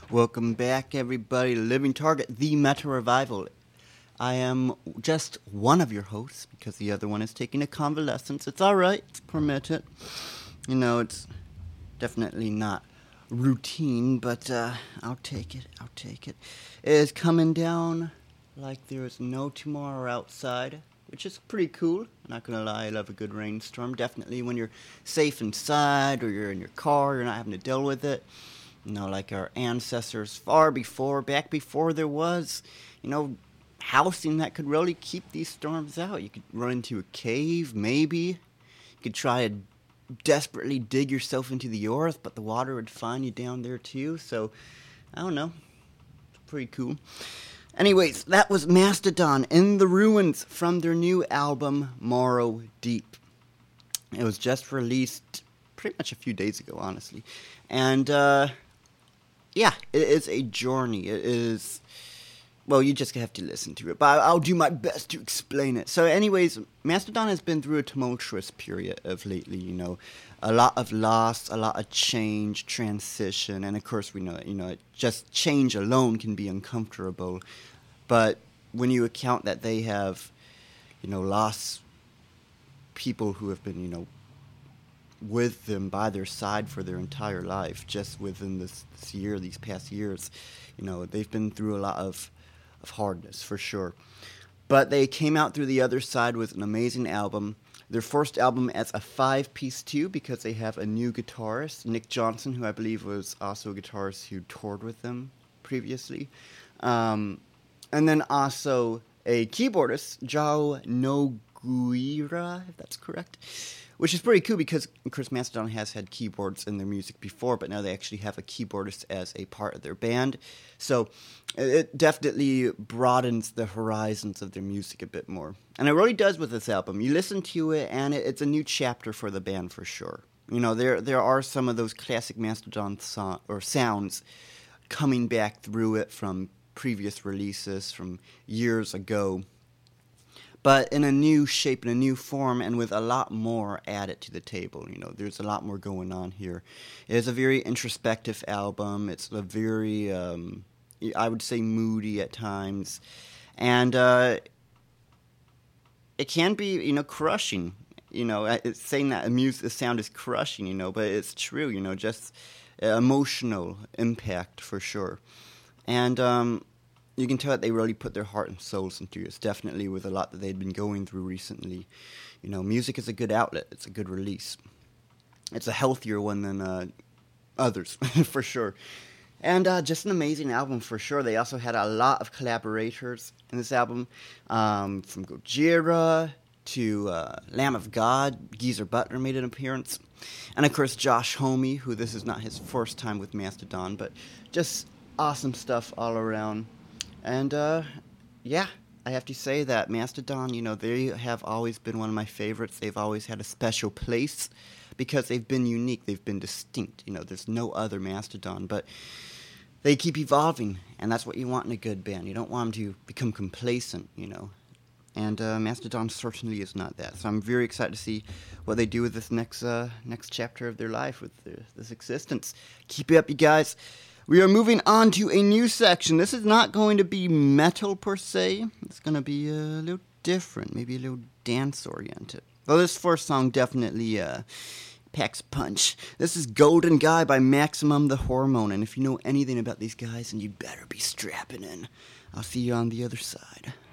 Welcome back, everybody, to Living Target, the Meta Revival. I am just one of your hosts because the other one is taking a convalescence. It's alright, it's permitted. It's definitely not routine, but I'll take it. It is coming down like there is no tomorrow outside, which is pretty cool. Not gonna lie, I love a good rainstorm. Definitely when you're safe inside or you're in your car, you're not having to deal with it. Like our ancestors back before there was, housing that could really keep these storms out. You could run into a cave, maybe. You could try to desperately dig yourself into the earth, but the water would find you down there too. So, I don't know. It's pretty cool. Anyways, that was Mastodon in the Ruins from their new album, Morrow Deep. It was just released pretty much a few days ago, honestly. And, yeah, it is a journey. It is, well, you just have to listen to it, but I'll do my best to explain it. So anyways, Mastodon has been through a tumultuous period of lately, a lot of loss, a lot of change, transition, and of course we know, just change alone can be uncomfortable, but when you account that they have, lost people who have been, with them by their side for their entire life, just within this year, these past years, they've been through a lot of hardness for sure. But they came out through the other side with an amazing album. Their first album as a 5-piece too, because they have a new guitarist, Nick Johnson, who I believe was also a guitarist who toured with them previously. And then also a keyboardist, João Nogueira, if that's correct. Which is pretty cool because, of course, Mastodon has had keyboards in their music before, but now they actually have a keyboardist as a part of their band. So it definitely broadens the horizons of their music a bit more. And it really does with this album. You listen to it, and it's a new chapter for the band for sure. There are some of those classic Mastodon sounds coming back through it from previous releases from years ago, but in a new shape, in a new form, and with a lot more added to the table. There's a lot more going on here. It is a very introspective album. It's a very, I would say, moody at times. And it can be, crushing. It's saying that the sound is crushing, but it's true, just emotional impact for sure. And you can tell that they really put their heart and souls into it. It's definitely with a lot that they'd been going through recently. Music is a good outlet. It's a good release. It's a healthier one than others, for sure. And just an amazing album, for sure. They also had a lot of collaborators in this album, from Gojira to Lamb of God. Geezer Butler made an appearance. And, of course, Josh Homme, who this is not his first time with Mastodon, but just awesome stuff all around. And, yeah, I have to say that Mastodon, they have always been one of my favorites. They've always had a special place because they've been unique. They've been distinct. There's no other Mastodon, but they keep evolving, and that's what you want in a good band. You don't want them to become complacent, And Mastodon certainly is not that. So I'm very excited to see what they do with this next chapter of their life, with this existence. Keep it up, you guys. We are moving on to a new section. This is not going to be metal per se. It's going to be a little different, maybe a little dance-oriented. Well, this first song definitely packs punch. This is Golden Guy by Maximum the Hormone. And if you know anything about these guys, then you better be strapping in. I'll see you on the other side.